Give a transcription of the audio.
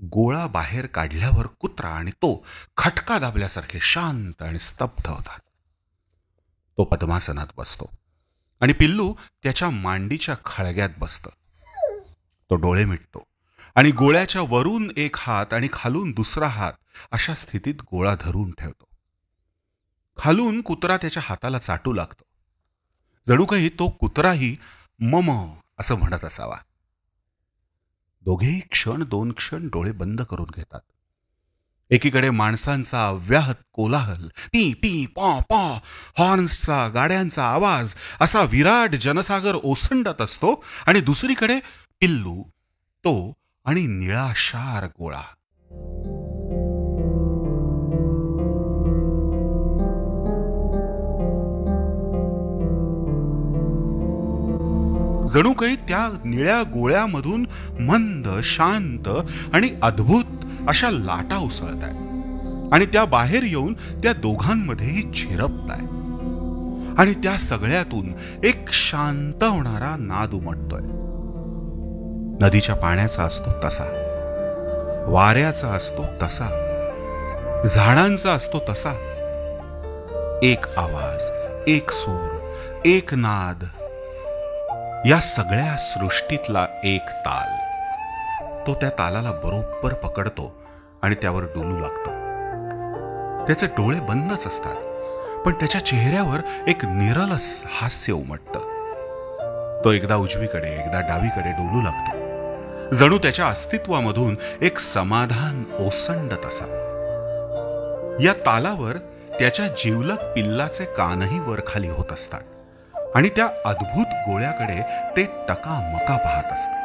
गोळा बाहेर काढल्यावर कुत्रा आणि तो खटका दाबल्यासारखे शांत आणि स्तब्ध होतात. तो पद्मासनात बसतो आणि पिल्लू त्याच्या मांडीच्या खळग्यात बसतं. तो डोळे मिटतो आणि गोळ्याच्या वरून एक हात आणि खालून दुसरा हात अशा स्थितीत गोळा धरून ठेवतो. खालून कुत्रा त्याच्या हाताला चाटू लागतो. जणू काही तो कुत्राही मम असं म्हणत असावा. दोघेही क्षण दोन क्षण डोळे बंद करून घेतात. एकीकडे माणसांचा अव्याहत कोलाहल, पी पी पॉ पॉ, हॉर्न्सचा, गाड्यांचा आवाज असा विराट जनसागर ओसंडत असतो आणि दुसरीकडे पिल्लू, तो आणि निळाशार गोळा. जणू काही त्या निळ्या गोळ्यामधून मंद, शांत आणि अद्भुत अशा लाटा उसळताय आणि त्या बाहेर येऊन त्या दोघांमध्येही झिरपताय आणि त्या सगळ्यातून एक शांत होणारा नाद उमटतोय. नदीच्या पाण्याचा असतो तसा, वाऱ्याचा असतो तसा, झाडांचा असतो तसा. एक आवाज, एक सूर, एक नाद, या सगळ्या सृष्टीतला एक ताल. तो त्या तालाला बरोबर पकडतो आणि त्यावर डोलू लागतो. त्याचे डोळे बंदच असतात, पण त्याच्या चेहऱ्यावर एक निरलस हास्य उमटतं. तो एकदा उजवीकडे एकदा डावीकडे डोलू लागतो, जणू त्याच्या अस्तित्वामधून एक समाधान ओसंडत असा. या तालावर त्याच्या जिवलग पिल्लाचे कानही वर खाली होत असतात आणि त्या अद्भुत गोळ्याकडे ते टकामका पाहत असतात.